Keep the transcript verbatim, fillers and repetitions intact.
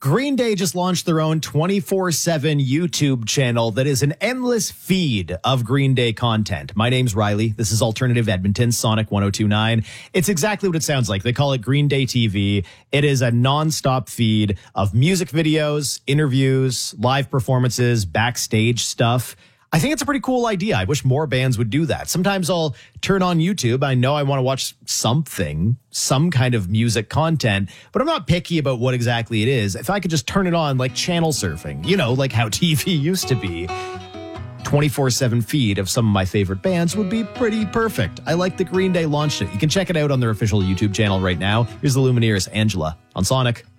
Green Day just launched their own twenty-four seven YouTube channel that is an endless feed of Green Day content. My name's Riley. This is Alternative Edmonton, Sonic one oh two point nine. It's exactly what it sounds like. They call it Green Day T V. It is a nonstop feed of music videos, interviews, live performances, backstage stuff. I think it's a pretty cool idea. I wish more bands would do that. Sometimes I'll turn on YouTube. I know I want to watch something, some kind of music content, but I'm not picky about what exactly it is. If I could just turn it on like channel surfing, you know, like how T V used to be, twenty-four seven feed of some of my favorite bands would be pretty perfect. I like that Green Day launched it. You can check it out on their official YouTube channel right now. Here's the Lumineers, Angela, on Sonic.